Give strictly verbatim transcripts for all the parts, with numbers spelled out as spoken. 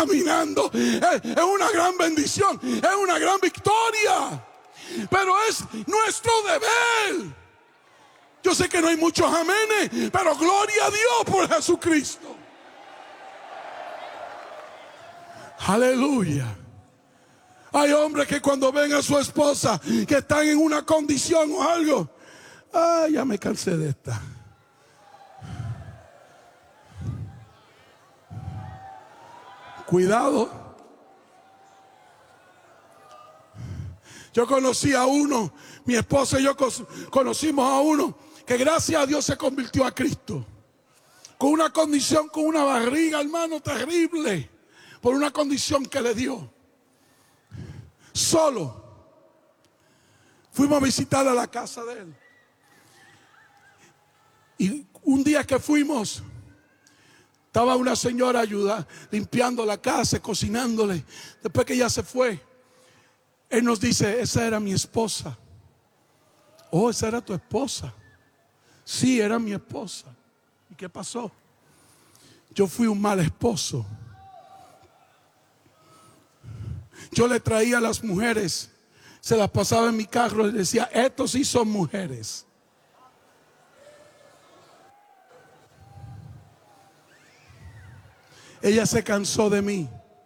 caminando. Es, es una gran bendición, es una gran victoria. Pero es nuestro deber. Yo sé que no hay muchos amenes, pero gloria a Dios por Jesucristo. Aleluya. Hay hombres que cuando ven a su esposa que están en una condición o algo, ah, ya me cansé de esta. Cuidado. Yo conocí a uno, mi esposa y yo conocimos a uno que gracias a Dios se convirtió a Cristo. Con una condición, con una barriga, hermano, terrible. Por una condición que le dio. Solo. Fuimos a visitar a la casa de él. Y un día que fuimos, estaba una señora ayudando, limpiando la casa, cocinándole. Después que ella se fue, él nos dice, esa era mi esposa. Oh, esa era tu esposa. Sí, era mi esposa. ¿Y qué pasó? Yo fui un mal esposo. Yo le traía a las mujeres, se las pasaba en mi carro y decía, estos sí son mujeres. Ella se cansó de mí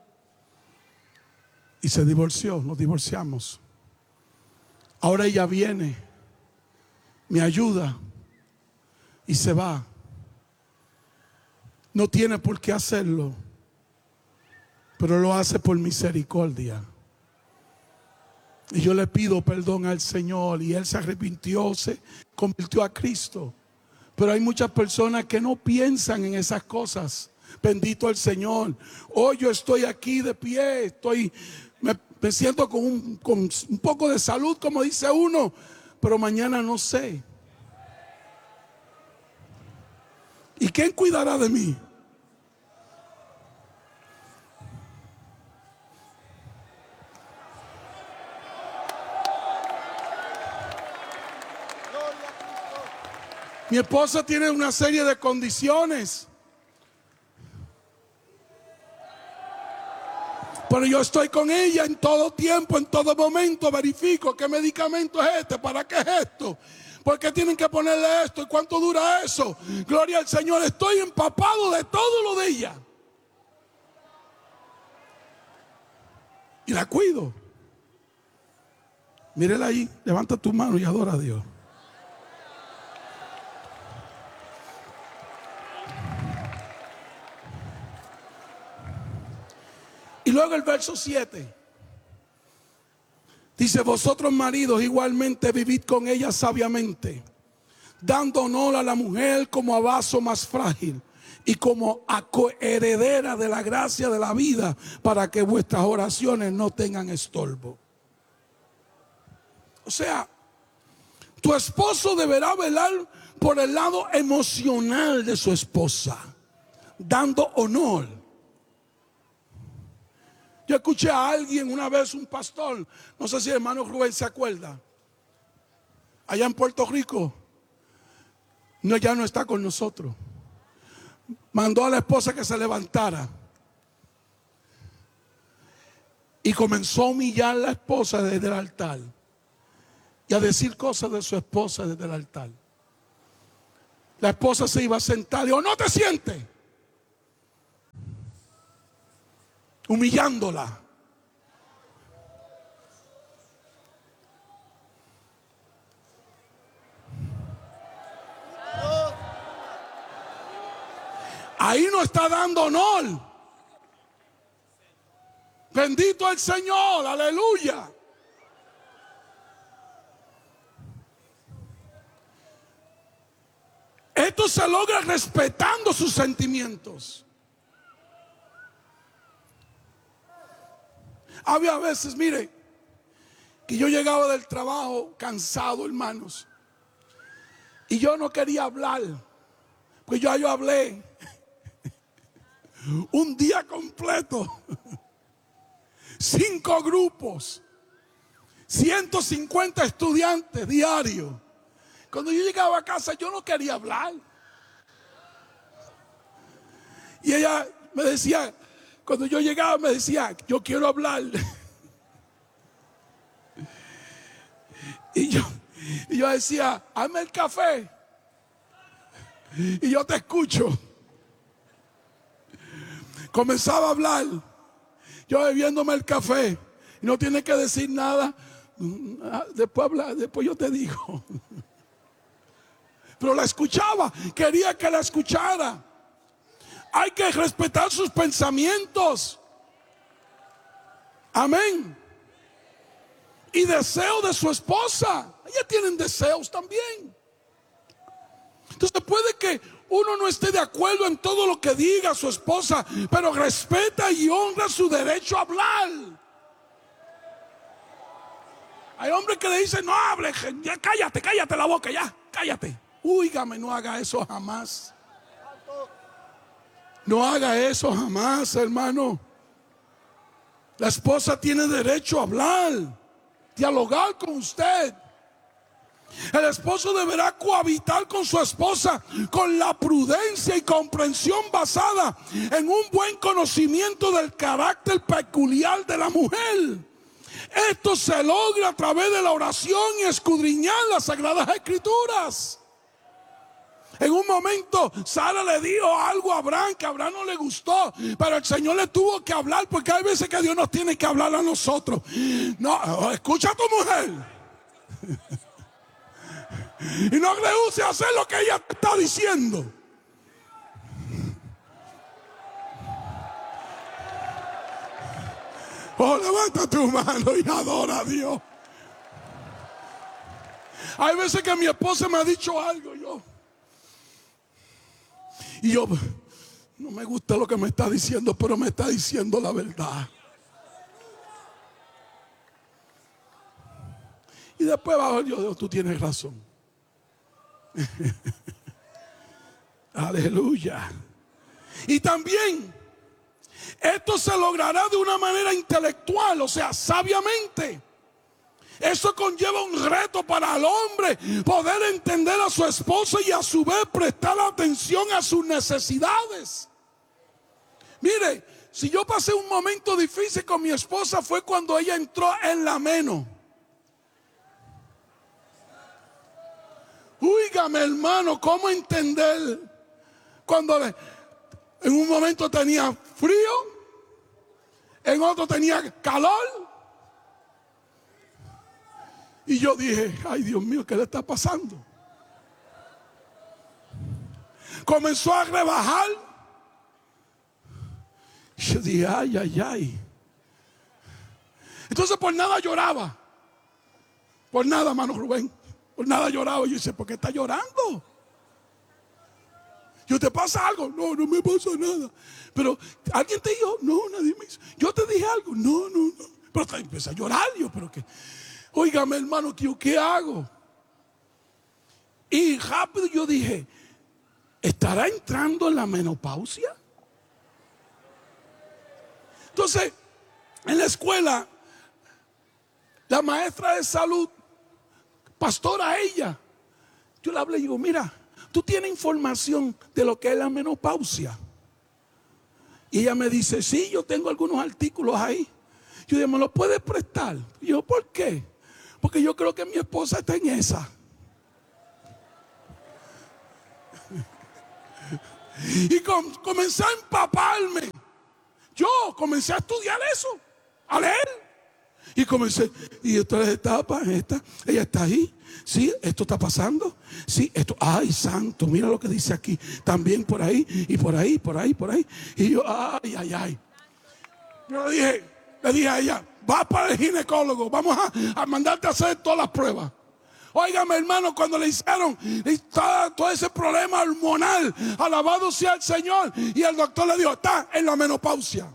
y se divorció, nos divorciamos. Ahora ella viene, me ayuda y se va. No tiene por qué hacerlo, pero lo hace por misericordia. Y yo le pido perdón al Señor y Él se arrepintió, se convirtió a Cristo. Pero hay muchas personas que no piensan en esas cosas. Bendito el Señor. Hoy yo estoy aquí de pie, estoy, me, me siento con un, con un poco de salud, como dice uno, pero mañana no sé. ¿Y quién cuidará de mí? Mi esposa tiene una serie de condiciones, pero yo estoy con ella en todo tiempo, en todo momento. Verifico qué medicamento es este, para qué es esto, por qué tienen que ponerle esto y cuánto dura eso. Gloria al Señor, estoy empapado de todo lo de ella y la cuido. Mírela ahí, levanta tu mano y adora a Dios. Y luego el verso siete dice, vosotros maridos igualmente vivid con ella sabiamente, dando honor a la mujer como a vaso más frágil y como a coheredera de la gracia de la vida, para que vuestras oraciones no tengan estorbo. O sea, tu esposo deberá velar por el lado emocional de su esposa, dando honor. Yo escuché a alguien una vez, un pastor, no sé si el hermano Rubén se acuerda, allá en Puerto Rico, no, ya no está con nosotros. Mandó a la esposa que se levantara y comenzó a humillar a la esposa desde el altar y a decir cosas de su esposa desde el altar. La esposa se iba a sentar y dijo, no te sientes. Humillándola. Ahí no está dando honor. Bendito el Señor, aleluya. Esto se logra respetando sus sentimientos. Había veces, mire, que yo llegaba del trabajo cansado, hermanos, y yo no quería hablar, pues yo, yo hablé un día completo, cinco grupos, ciento cincuenta estudiantes diarios. Cuando yo llegaba a casa yo no quería hablar. Y ella me decía, cuando yo llegaba me decía, yo quiero hablar. Y yo, y yo decía, hazme el café. Y yo te escucho. Comenzaba a hablar, yo bebiéndome el café. Y no tiene que decir nada. Después habla, después yo te digo. Pero la escuchaba, quería que la escuchara. Hay que respetar sus pensamientos. Amén. Y deseo de su esposa. Ellas tienen deseos también. Entonces puede que uno no esté de acuerdo en todo lo que diga su esposa, pero respeta y honra su derecho a hablar. Hay hombres que le dicen, no hable, ya cállate, cállate la boca, ya, cállate. Úigame, no haga eso jamás. No haga eso jamás, hermano. La esposa tiene derecho a hablar, dialogar con usted. El esposo deberá cohabitar con su esposa con la prudencia y comprensión basada en un buen conocimiento del carácter peculiar de la mujer. Esto se logra a través de la oración y escudriñar las Sagradas Escrituras. En un momento Sara le dijo algo a Abraham que a Abraham no le gustó, pero el Señor le tuvo que hablar, porque hay veces que Dios nos tiene que hablar a nosotros. No, escucha a tu mujer y no rehúse a hacer lo que ella te está diciendo. Oh, levanta tu mano y adora a Dios. Hay veces que mi esposa me ha dicho algo, yo y yo no me gusta lo que me está diciendo, pero me está diciendo la verdad. Y después bajo yo digo, tú tienes razón. Aleluya. Y también esto se logrará de una manera intelectual, o sea, sabiamente. Eso conlleva un reto para el hombre, poder entender a su esposa y a su vez prestar atención a sus necesidades. Mire, si yo pasé un momento difícil con mi esposa fue cuando ella entró en la meno. Úigame, hermano, ¿cómo entender cuando le, en un momento tenía frío, en otro tenía calor? Y yo dije, ay Dios mío, ¿qué le está pasando? Comenzó a rebajar. Y yo dije, ay, ay, ay. Entonces por nada lloraba. Por nada, hermano Rubén. Por nada lloraba. Y yo dije, ¿por qué está llorando? Yo, ¿te pasa algo? No, no me pasa nada. Pero, ¿alguien te dijo? No, nadie me hizo. ¿Yo te dije algo? No, no, no. Pero empecé a llorar yo, pero qué. Óigame, hermano, ¿qué, ¿qué hago? Y rápido yo dije, ¿estará entrando en la menopausia? Entonces, en la escuela, la maestra de salud, pastora ella, yo le hablé y digo, mira, tú tienes información de lo que es la menopausia. Y ella me dice, sí, yo tengo algunos artículos ahí. Yo digo, ¿me los puedes prestar? Y yo, ¿por qué? Porque yo creo que mi esposa está en esa. Y com comencé a empaparme. Yo comencé a estudiar eso, a leer. Y comencé, y otras etapas, esta, ella está ahí. Sí, esto está pasando. Sí, esto, ay, santo, mira lo que dice aquí. También por ahí, y por ahí, por ahí, por ahí. Y yo, ay, ay, ay. Yo le dije, le dije a ella, va para el ginecólogo, vamos a, a mandarte a hacer todas las pruebas. Óigame, hermano, cuando le hicieron todo, todo ese problema hormonal, alabado sea el Señor, y el doctor le dijo, está en la menopausia.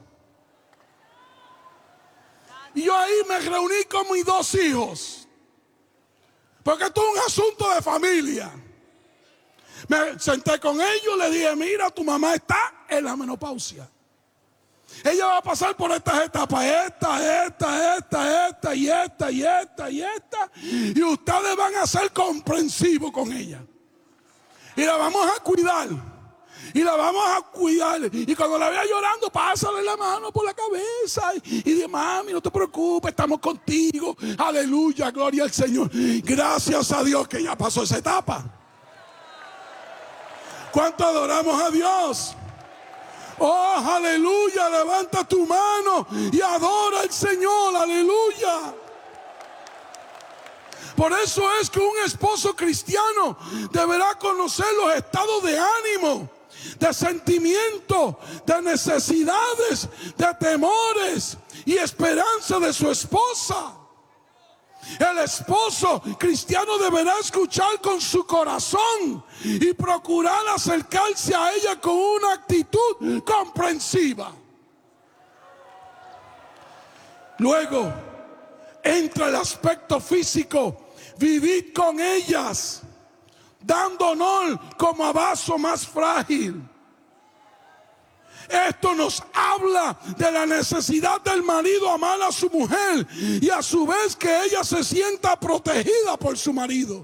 Y yo ahí me reuní con mis dos hijos, porque esto es un asunto de familia. Me senté con ellos, le dije, mira, tu mamá está en la menopausia. Ella va a pasar por estas etapas, esta, esta, esta, esta, y esta, y esta, y esta. Y ustedes van a ser comprensivos con ella. Y la vamos a cuidar. y la vamos a cuidar. Y cuando la vea llorando, pásale la mano por la cabeza y, y dice: mami, no te preocupes, estamos contigo. Aleluya, gloria al Señor. Gracias a Dios que ya pasó esa etapa. ¿Cuánto adoramos a Dios? Oh, aleluya, levanta tu mano y adora al Señor, aleluya. Por eso es que un esposo cristiano deberá conocer los estados de ánimo, de sentimiento, de necesidades, de temores y esperanza de su esposa. El esposo cristiano deberá escuchar con su corazón y procurar acercarse a ella con una actitud comprensiva. Luego entra el aspecto físico. Vivid con ellas, dando honor como a vaso más frágil. Esto nos habla de la necesidad del marido amar a su mujer y a su vez que ella se sienta protegida por su marido.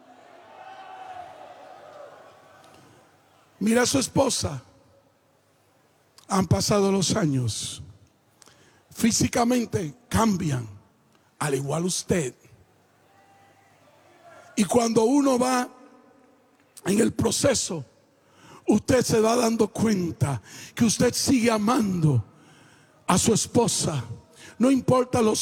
Mira a su esposa. Han pasado los años. Físicamente cambian, al igual usted. Y cuando uno va en el proceso, usted se va dando cuenta que usted sigue amando a su esposa. No importa los